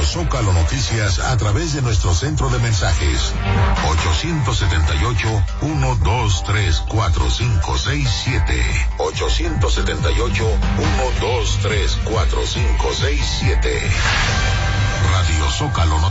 Zócalo Noticias a través de nuestro centro de mensajes 878-123-4567. 878-123-4567. Radio Zócalo Noticias.